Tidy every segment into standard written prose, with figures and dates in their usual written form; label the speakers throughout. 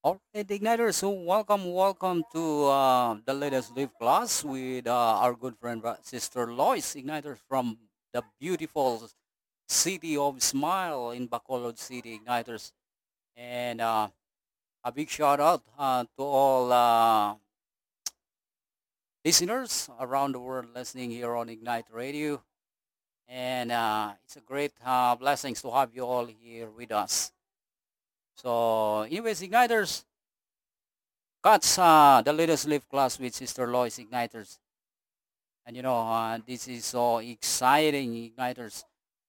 Speaker 1: All right, Igniters. So welcome to the latest live class with our good friend Sister Lois Igniters from the beautiful city of Smile in Bacolod City, Igniters. And a big shout out to all listeners around the world listening here on Ignite Radio. And it's a great blessings to have you all here with us. So, anyways, Igniters, that's the latest live class with Sister Lois Igniters. And this is so exciting, Igniters,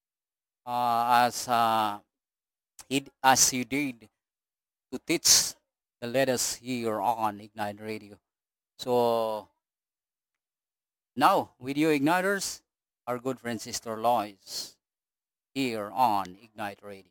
Speaker 1: as you did to teach the latest here on Ignite Radio. So now with you, Igniters, our good friend Sister Lois here on Ignite Radio.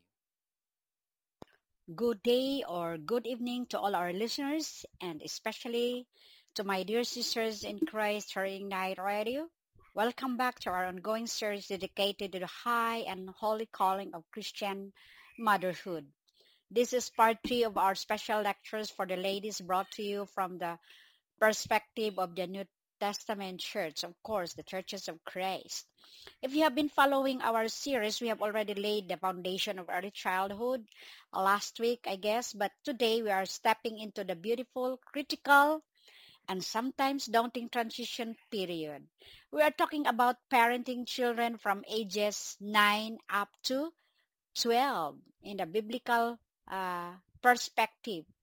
Speaker 2: Good day or good evening to all our listeners, and especially to my dear sisters in Christ here in Ignite Radio. Welcome back to our ongoing series dedicated to the high and holy calling of Christian motherhood. This is part 3 of our special lectures for the ladies brought to you from the perspective of the New Testament church, of course, the churches of Christ. If you have been following our series, we have already laid the foundation of early childhood last week, I guess, but today we are stepping into the beautiful, critical, and sometimes daunting transition period. We are talking about parenting children from ages 9 up to 12 in the biblical perspective.